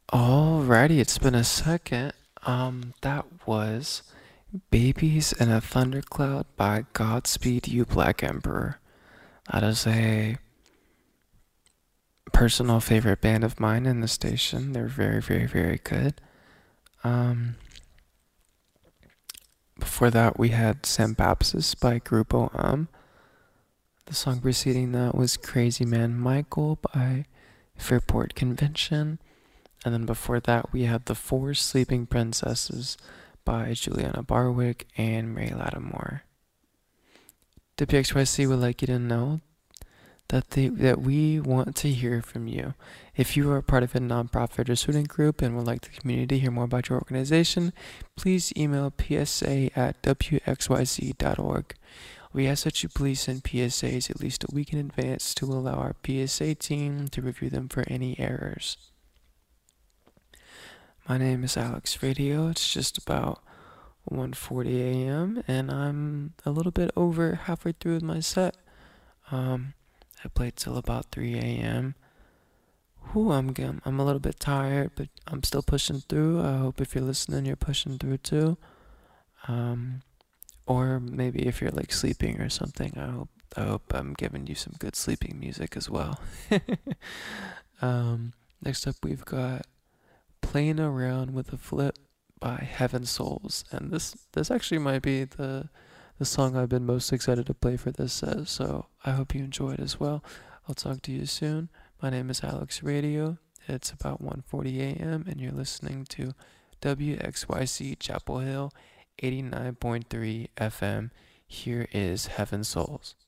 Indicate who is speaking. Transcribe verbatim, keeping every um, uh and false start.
Speaker 1: Alrighty, it's been a second. Um, that was Babies in a Thundercloud by Godspeed You Black Emperor. That is a personal favorite band of mine in the station. They're very, very, very good. Um, Before that, we had Sam Baptist by Grupo Um. The song preceding that was Crazy Man Michael by Fairport Convention. And then before that, we had The Four Sleeping Princesses by Juliana Barwick and Mary Lattimore. W X Y C would like you to know that they, that we want to hear from you. If you are part of a nonprofit or student group and would like the community to hear more about your organization, please email p s a at w x y z dot org. We ask that you please send P S As at least a week in advance to allow our P S A team to review them for any errors. My name is Alex Radio. It's just about one forty a m and I'm a little bit over halfway through with my set. Um, I played till about three a m. Whew, I'm I'm a little bit tired, but I'm still pushing through. I hope if you're listening, you're pushing through too. Um, or maybe if you're like sleeping or something, I hope I hope I'm giving you some good sleeping music as well. um, Next up, we've got Playing Around with a Flip by Heaven Souls, and this this actually might be the the song I've been most excited to play for this set, so I hope you enjoy it as well. I'll talk to you soon. My name is Alex Radio. It's about one forty a m and you're listening to W X Y C Chapel Hill eighty-nine point three F M. Here is Heaven Souls.